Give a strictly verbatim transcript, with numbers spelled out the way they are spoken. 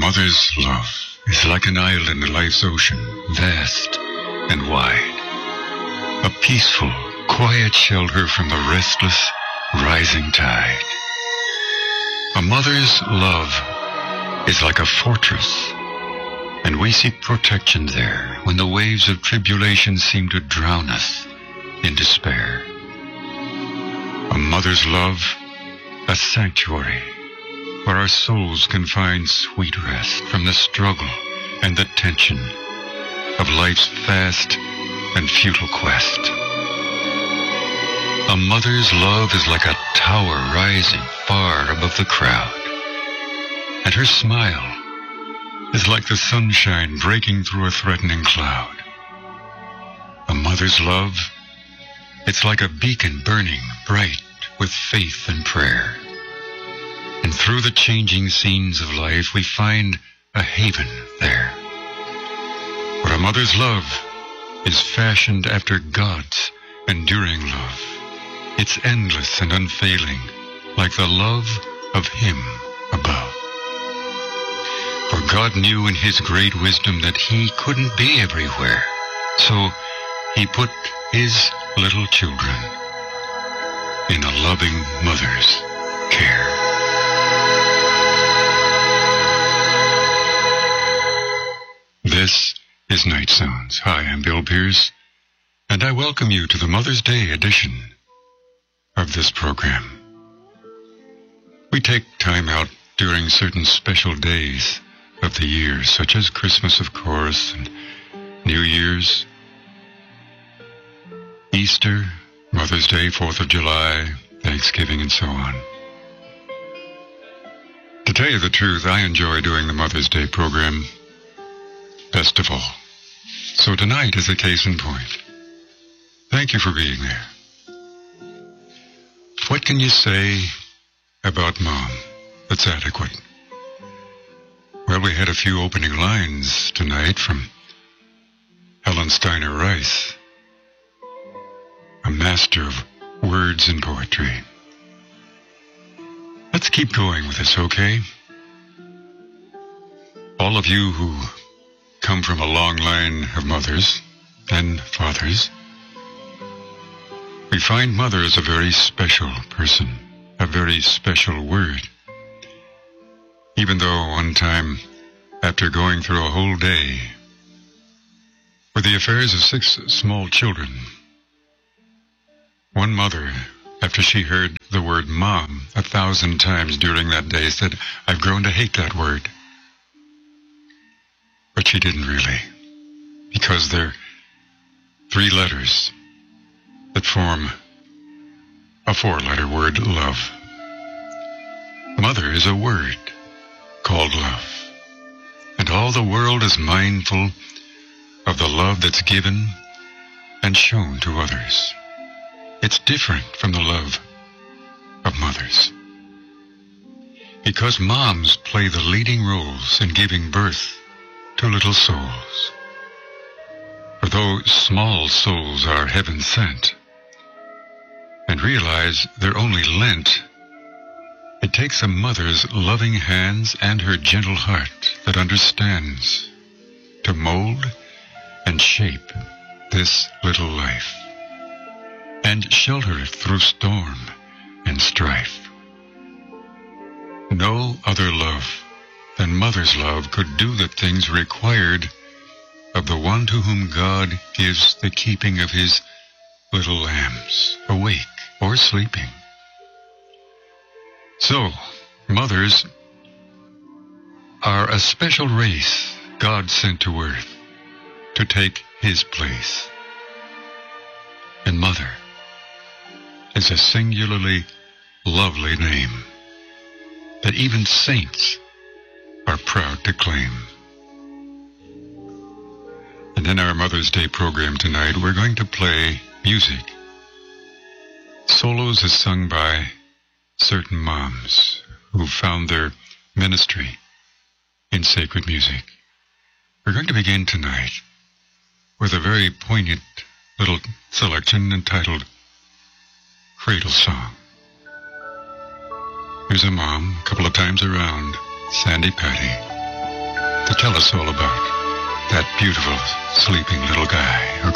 mother's love is like an island in life's ocean, vast and wide. A peaceful, quiet shelter from the restless, rising tide. A mother's love is like a fortress, and we seek protection there when the waves of tribulation seem to drown us in despair. A mother's love, a sanctuary where our souls can find sweet rest from the struggle and the tension of life's fast and futile quest. A mother's love is like a tower rising far above the crowd, and her smile is like the sunshine breaking through a threatening cloud. A mother's love, it's like a beacon burning bright with faith and prayer. And through the changing scenes of life, we find a haven there, where a mother's love is fashioned after God's enduring love. It's endless and unfailing, like the love of Him above. For God knew in His great wisdom that He couldn't be everywhere, so He put His little children in a loving mother's care. This is Night Sounds. Hi, I'm Bill Pierce, and I welcome you to the Mother's Day edition of this program. We take time out during certain special days of the year, such as Christmas, of course, and New Year's, Easter, Mother's Day, Fourth of July, Thanksgiving, and so on. To tell you the truth, I enjoy doing the Mother's Day program best of all. So tonight is a case in point. Thank you for being there. What can you say about Mom that's adequate? Well, we had a few opening lines tonight from Helen Steiner Rice, a master of words and poetry. Let's keep going with this, okay? All of you who come from a long line of mothers and fathers, we find mother as a very special person, a very special word. Even though one time, after going through a whole day with the affairs of six small children, one mother, after she heard the word mom a thousand times during that day, said, "I've grown to hate that word." But she didn't really, because they're three letters that form a four-letter word, love. Mother is a word called love, and all the world is mindful of the love that's given and shown to others. It's different from the love of mothers, because moms play the leading roles in giving birth to little souls. For though small souls are heaven sent and realize they're only lent, it takes a mother's loving hands and her gentle heart that understands to mold and shape this little life and shelter it through storm and strife. No other love than mother's love could do the things required of the one to whom God gives the keeping of His little lambs, awake or sleeping. So, mothers are a special race God sent to earth to take His place. And mother is a singularly lovely name that even saints are proud to claim. And in our Mother's Day program tonight, we're going to play music. Solos is sung by certain moms who found their ministry in sacred music. We're going to begin tonight with a very poignant little selection entitled Cradle Song. Here's a mom, a couple of times around, Sandy Patty. to tell us all about that beautiful sleeping little guy or